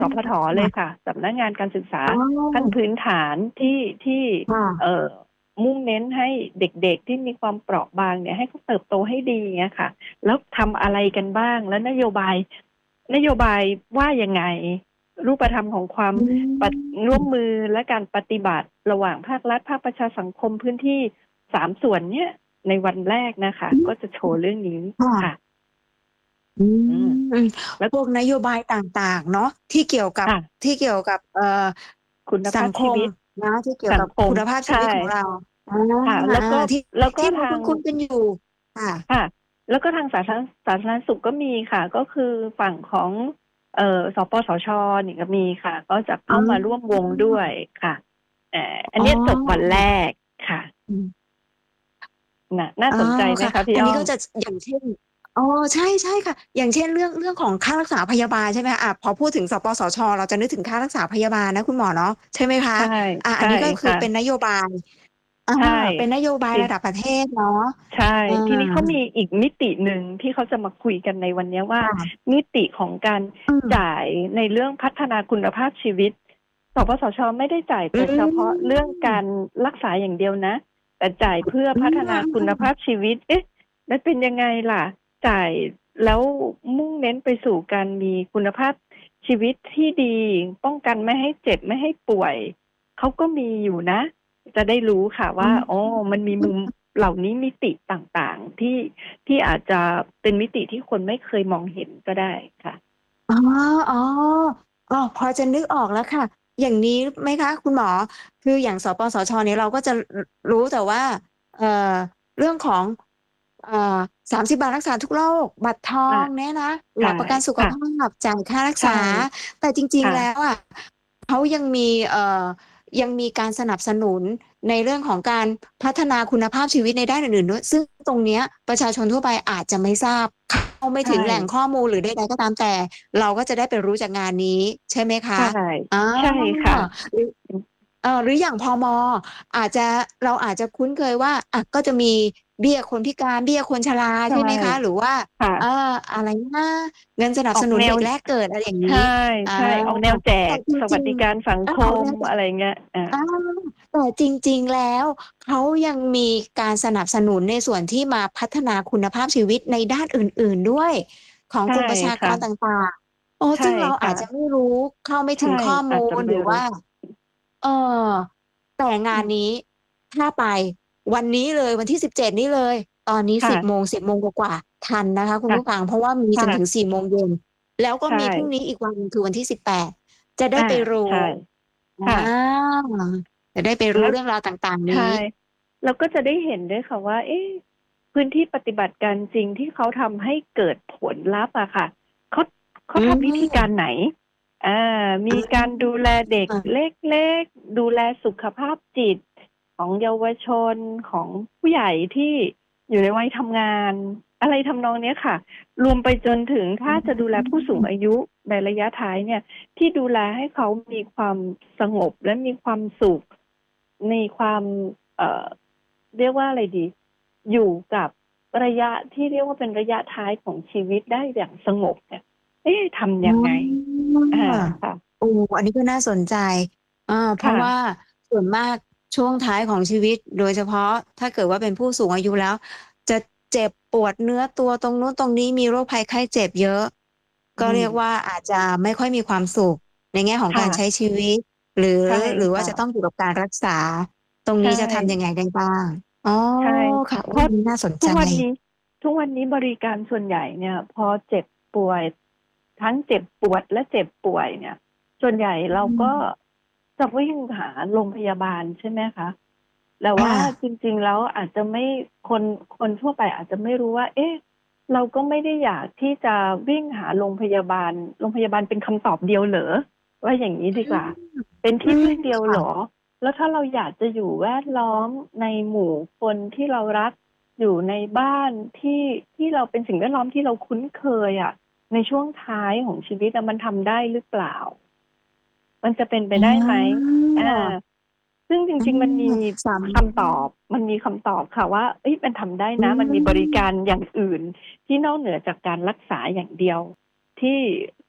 สพทเลยค่ะสำนักงานการศึกษาอ๋อขั้นพื้นฐานที่เอ่ค่ะอมุ่งเน้นให้เด็กๆที่มีความเปราะบางเนี่ยให้เขาเติบโตให้ดีเงี้ยค่ะแล้วทำอะไรกันบ้างแล้วนโยบายว่ายังไงรูปธรรมของความอืปฏิร่วมมมือและการปฏิบัติระหว่างภาครัฐภาคประชาสังคมพื้นที่3 ส่วนเนี้ยในวันแรกนะคะอืมก็จะโชว์เรื่องนี้ค่ะค่ะอือืมมแล้วพวกนโยบายต่างๆเนาะที่เกี่ยวกับค่ะที่เกี่ยวกับคุณสังคมภาพชีวิตนะที่เกี่ยวกับสังคมคุณภาพชีใช่วิตของเราอาค่ะแล้วก็ที่แล้วก็ที่เราทางคุ้นๆกันอยู่ค่ะค่ะแล้วก็ทางสาธารณสุขก็มีค่ะก็คือฝั่งของสปสชนี่ก็มีค่ะก็จะอ๋เข้ามาร่วมวงอด้วยค่ะอันอ๋อนี้จบวันแรกค่ะอืมน่าอ๋อสนใจไหมค่ะคะพี่อ้อมอันนี้ก็จะอย่างเช่นอ๋อใช่ใช่ค่ะอย่างเช่นเรื่องของค่ารักษาพยาบาลใช่ไหมคะพอพูดถึงสปสชเราจะนึกถึงค่ารักษาพยาบาลนะคุณหมอเนาะใช่ไหมคะใช่อันใช่นี้ก็คือค่ะเป็นนโยบายอาใช่เป็นนโยบายทีระดับประเทศเนาะใช่อาทีนี้เขามีอีกมิติหนึ่งที่เขาจะมาคุยกันในวันนี้ว่าค่ะมิติของการอืมจ่ายในเรื่องพัฒนาคุณภาพชีวิตสปสชไม่ได้จ่ายอืแต่เฉพาะเรื่องมการรักษาอย่างเดียวนะแต่จ่ายเพื่ออืพัฒนาคุณภามพชีวิตเอ๊ะแล้วเป็นยังไงล่ะจ่ายแล้วมุ่งเน้นไปสู่การมีคุณภาพชีวิตที่ดีป้องกันไม่ให้เจ็บไม่ให้ป่วยเขาก็มีอยู่นะจะได้รู้ค่ะอืว่าอ๋อมมันมีมุม เหล่านี้มิติต่างๆที่อาจจะเป็นมิติที่คนไม่เคยมองเห็นก็ได้ค่ะอ๋ออ๋อพอจะนึกออกแล้วค่ะอย่างนี้ไหมคะคุณหมอคืออย่างสปสชเนี่ยเราก็จะรู้แต่ว่าเอ่อเรื่องของ อ่า30 บาทรักษาทุกโรคบัตรทออ่ะงเนี่ยนะหใช่ลักประกันสุขค่ะภาพจ่ายค่ารักใช่ษาแต่จริงๆแล้วค่ะอะเขายังมีการสนับสนุนในเรื่องของการพัฒนาคุณภาพชีวิตในด้านอื่นๆด้วยซึ่งตรงเนี้ยประชาชนทั่วไปอาจจะไม่ทราบเข้าไม่ใช่ถึงแหล่งข้อมูลหรือใดๆก็ตามแต่เราก็จะได้ไปรู้จากงานนี้ใช่ไหมคะใช่อาใช่ค่ะหรือ หรืออย่างพมอาจจะเราอาจจะคุ้นเคยว่าก็จะมีเบี้ยคนพิการเบี้ยคนชราใช่ใช่ไหมคะหรือว่าค่ะอะไรนะเงินสนับสนุนออกแนวเด็กแรกเกิดอะไรอย่างใช่งี้อาใช่ออกแนวแจแต่กจสวัสริงดิการสังๆคมออกแนวอะไรเงี้ยอาแต่จริงๆแล้วเขายังมีการสนับสนุนในส่วนที่มาพัฒนาคุณภาพชีวิตในด้านอื่นๆด้วยของใช่กลุ่มประชากค่ะรต่างๆใช่ซึ่งเราอาค่ะจจะไม่รู้เข้าไม่ถึใช่งข้ออาจมูจะไม่รู้ลหรือว่าเออแต่งานนี้ถ้าไปวันนี้เลยวันที่17นี้เลยตอนนี้ค่ะ 10 โมงกว่าๆทันนะคะคุณค่ะผู้ฟังเพราะว่ามีจนถึงค่ะ 4 โมงเย็นแล้วก็ใช่มีพรุ่งนี้อีกวันหนึ่งคือวันที่18จะได้อ่าไปรู้ใช่อค่ะาจะได้ไปรู้แล้วเรื่องราวต่างๆใช่นี้เราก็จะได้เห็นด้วยค่ะว่าเอ๊ะพื้นที่ปฏิบัติการจริงที่เขาทำให้เกิดผลลัพธ์อะค่ะเขาเขาอืทำวิธีการมไหนมีการอาดูแลเด็กเล็กๆดูแลสุขภาพจิตของเยาวชนของผู้ใหญ่ที่อยู่ในวัยทำงานอะไรทำนองเนี้ยค่ะรวมไปจนถึงถ้าจะดูแลผู้สูงอายุในระยะท้ายเนี่ย ที่ดูแลให้เขามีความสงบและมีความสุขมีความเอ่อเรียกว่าอะไรดีอยู่กับระยะที่เรียกว่าเป็นระยะท้ายของชีวิตได้อย่างสงบเนี่ยเอ๊ะทำอ๋ยังไงค่ะโอ้อันนี้ก็น่าสนใจเพราะค่ะว่าส่วนมากช่วงท้ายของชีวิตโดยเฉพาะถ้าเกิดว่าเป็นผู้สูงอายุแล้วจะเจ็บปวดเนื้อตัวตรงนู้นตรงนี้มีโรคภัยไข้เจ็บเยอะอืมก็เรียกว่าอาจจะไม่ค่อยมีความสุขในแง่ของค่ะการใช้ชีวิตหรือใช่หรือว่าค่ะจะต้องอยู่กับการรักษาตรงใช่นี้จะทำยังไงได้บ้างอ๋อใช่ค่ะเพราะอันนี้น่าสนใจทุกวันนี้ทุกวันนี้บริการส่วนใหญ่เนี่ยพอเจ็บป่วยทั้งเจ็บปวดและเจ็บป่วยเนี่ยส่วนใหญ่เราอืก็มจะวิ่งหาโรงพยาบาลใช่ไหมคะแต่ว่าค่ะจริงๆแล้วอาจจะไม่คนคนทั่วไปอาจจะไม่รู้ว่าเอ๊ะเราก็ไม่ได้อยากที่จะวิ่งหาโรงพยาบาลเป็นคำตอบเดียวเหรอว่าอย่างนี้ดีกว่าเป็นอืที่พึ่มงเดียวเหรอค่ะแล้วถ้าเราอยากจะอยู่แวดล้อมในหมู่คนที่เรารักอยู่ในบ้านที่เราเป็นสิ่งแวดล้อมที่เราคุ้นเคยอ่ะในช่วงท้ายของชีวิตมันทำได้หรือเปล่ามันจะเป็นไปอ๋ได้ไหมออ่าซึ่งจอาริงๆสามมันมีคำตอบค่ะว่าเอ้ยมันทำได้อืนะมันมีบริการมอย่างอื่นที่นอกเหนือจากการรักษาอย่างเดียวที่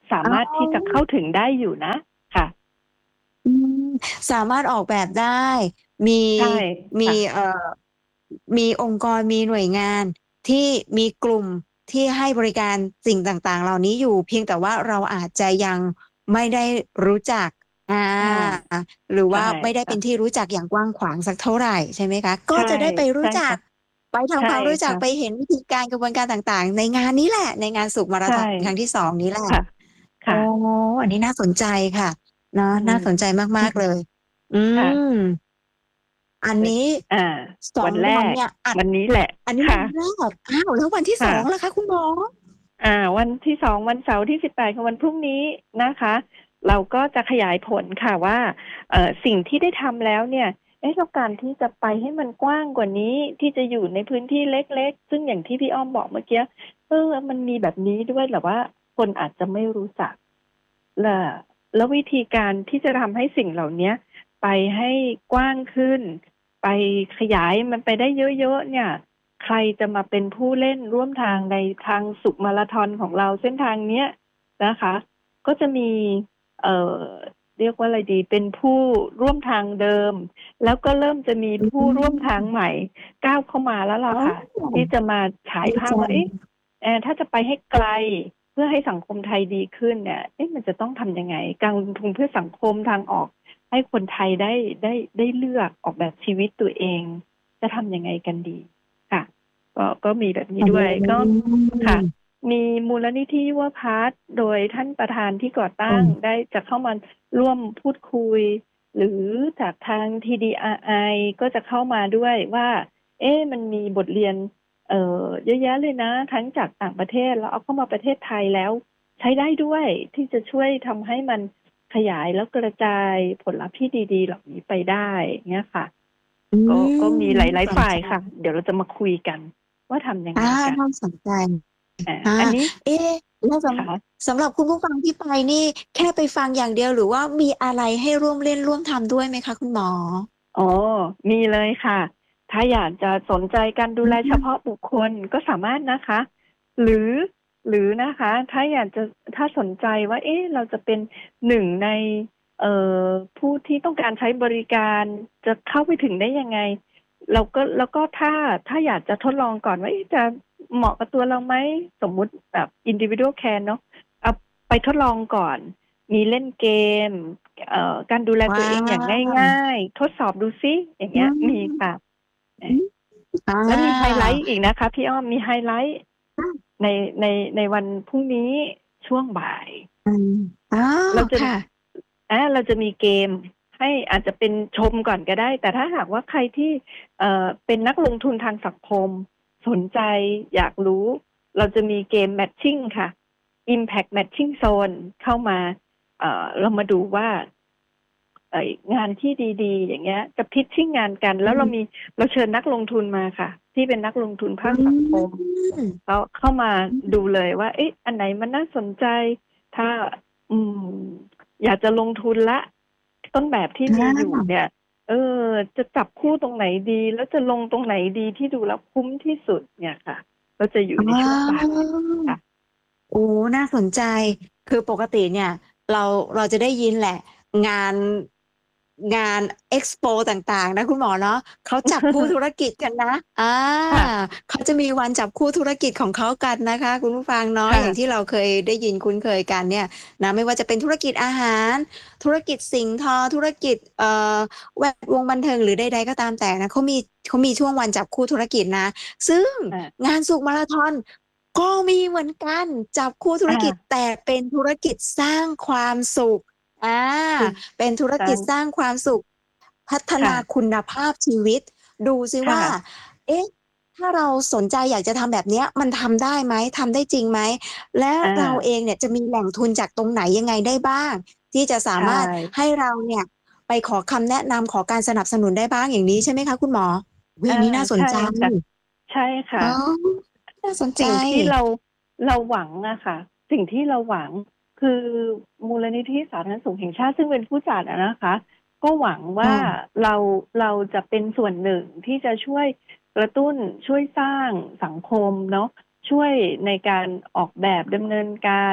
สาอ๋มารถที่จะเข้าอถึงได้อยู่นะค่ะอืมสามารถออกแบบได้ มีใช่มีค่ะมีองค์กรมีหน่วยงานที่มีกลุ่มที่ให้บริการสิ่งต่างๆเหล่านี้อยู่เพียงแต่ว่าเราอาจจะยังไม่ได้รู้จักอาใช่หรือใช่ว่าไม่ได้ค่ะเป็นที่รู้จักอย่างกว้างขวางสักเท่าไรใช่ไหมคะก็ใช่จะได้ไปรู้ใช่ค่ะจักไปใช่ทำความรู้จักค่ะไปเห็นวิธีการกระบวนการต่างๆในงานนี้แหละในงานศุกร์มาราใช่ธอนครั้งที่2นี้แหละค่ะอ๋อค่ะอันนี้น่าสนใจค่ะเนาะอืมน่าสนใจมากๆเลย อืค่ะม อันนี้อ่า 2 วันแรวันกเนี่ยวันนี้แหละอันนี้วัค่ะนแรกอ้าวแล้ววันที่2ล่ะค่ะคะคุณหมอวันที่2วันเสาร์ที่18คือวันพรุ่งนี้นะคะเราก็จะขยายผลค่ะว่าสิ่งที่ได้ทำแล้วเนี่ยต้องการที่จะไปให้มันกว้างกว่านี้ที่จะอยู่ในพื้นที่เล็กๆซึ่งอย่างที่พี่อ้อมบอกเมื่อกี้มันมีแบบนี้ด้วยเหรอว่าคนอาจจะไม่รู้จักล่ะแล้ววิธีการที่จะทำให้สิ่งเหล่านี้ไปให้กว้างขึ้นไปขยายมันไปได้เยอะๆเนี่ย ใครจะมาเป็นผู้เล่นร่วมทางในทางสุขมาราธอนของเราเส้นทางเนี้ยนะคะก็จะมีเอ่อเรียกว่าอะไรดีเป็นผู้ร่วมทางเดิมแล้วก็เริ่มจะมีอืผู้ร่วมทางมใหม่ก้าวเข้ามาแล้วล่ะอ๋ค่ะอที่จะมาฉายดีจังภาพว่าถ้าจะไปให้ไกลเพื่อให้สังคมไทยดีขึ้นเนี่ยมันจะต้องทำยังไงการลงทุนเพื่อสังคมทางออกให้คนไทยได้เลือกออกแบบชีวิตตัวเองจะทำยังไงกันดีค่ะ ก็มีแบบนี้อ๋ด้วยก็ค่ะอมีมูลนิธิยุวพัฒน์โดยท่านประธานที่ก่ออืตั้งมได้จะเข้ามาร่วมพูดคุยหรือจากทาง TDRI ก็จะเข้ามาด้วยว่ามันมีบทเรียนเยอะแยะเลยนะทั้งจากต่างประเทศแล้วเอาเข้ามาประเทศไทยแล้วใช้ได้ด้วยที่จะช่วยทำให้มันขยายแล้วกระจายผลลัพธ์ที่ดีๆเหล่านี้ไปได้เงี้ยค่ะอืก็มมีหลายๆน่าสนใจฝ่ายค่ะเดี๋ยวเราจะมาคุยกันว่าทำยังไงกันน่าสนใจอาอันนี้เอ๊แล้วค่ะสำหรับคุณผู้ฟังที่ไปนี่แค่ไปฟังอย่างเดียวหรือว่ามีอะไรให้ร่วมเล่นร่วมทำด้วยไหมคะคุณหมออ๋อมีเลยค่ะถ้าอยากจะสนใจการดูอืแลเฉมพาะบุคคลก็สามารถนะคะหรือนะคะถ้าอยากจะถ้าสนใจว่าเราจะเป็นหนึ่งในเอ่อผู้ที่ต้องการใช้บริการจะเข้าไปถึงได้ยังไงแล้วก็ถ้าอยากจะทดลองก่อนว่าจะเหมาะกับตัวเราไหมสมมุติแบบ individual care เนาะเอาไปทดลองก่อนมีเล่นเกม การดูแลว้ตัวเองอย่างาวง่ายๆทดสอบดูซิอย่างอืเงี้ยมีมค่ะอืมอแล้วมีไฮไลาท์อีกนะคะพี่อ้อมมีไฮไลท์ในในในวันพรุ่งนี้ช่วงบ่ายอืมอ๋อเราจะค่ะเราจะมีเกมให้อาจจะเป็นชมก่อนก็ได้แต่ถ้าหากว่าใครที่เป็นนักลงทุนทางสังคมสนใจอยากรู้เราจะมีเกมแมทชิ่งค่ะ Impact Matching Zone เข้ามาเรามาดูว่า งานที่ดีๆอย่างเงี้ยจะพิชชิ่งงานกันอืแล้วเรามเชิญนักลงทุนมาค่ะที่เป็นนักลงทุนอืภาคสังคมมเขาเข้ามาอืดูมเลยว่าอันไหนมันน่าสนใจถ้าอืมอยากจะลงทุนละต้นแบบที่มีอยู่อาเนี่ยจะจับคู่ตรงไหนดีแล้วจะลงตรงไหนดีที่ดูแล้วคุ้มที่สุดเนี่ยค่ะก็จะอยู่อ๋ในช่วงบ่ายอค่ะโอ้น่าสนใจ คือปกติเนี่ยเราเราจะได้ยินแหละงานงาน Expo ต่างๆนะคุณหมอเนาะเขาจับคู่ธุรกิจกันนะค่ะเขาจะมีวันจับคู่ธุรกิจของเขากันนะคะคุณผู้ฟังเนาะค่ะอย่างที่เราเคยได้ยินคุ้นเคยกันเนี่ยนะไม่ว่าจะเป็นธุรกิจอาหารธุรกิจสิ่งทอธุรกิจแวดวงบันเทิงหรือใดๆก็ตามแต่นะเขามีช่วงวันจับคู่ธุรกิจนะซึ่งอ่างานศุกร์มาราธอนก็มีเหมือนกันจับคู่ธุรอ่ากิจแต่เป็นธุรกิจสร้างความสุขอาคือเป็นธุรสร้างกิจสร้างความสุขพัฒนาค่ะคุณภาพชีวิตดูซิค่ะว่าเอ๊ะถ้าเราสนใจอยากจะทำแบบเนี้ยมันทำได้ไหมทำได้จริงไหมและอ่เราเอางเนี่ยจะมีแหล่งทุนจากตรงไหนยังไงได้บ้างที่จะสาใช่มารถให้เราเนี่ยไปขอคำแนะนำขอการสนับสนุนได้บ้างอย่างนี้ใช่ไหมคะคุณหมออุ๊ยอาอันนี้น่าสนใช่ใจค่ะใช่ค่ะอ๋อน่าสนใจสิ่งที่เราหวังอะค่ะสิ่งที่เราหวังคือมูลนิธิสาธารณสุขแห่งชาติซึ่งเป็นผู้จัดอะนะคะก็หวังว่าอาเราเราจะเป็นส่วนหนึ่งที่จะช่วยกระตุ้นช่วยสร้างสังคมเนาะช่วยในการออกแบบดำเนินการ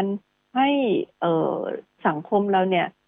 ให้เอ่อสังคมเราเนี่ย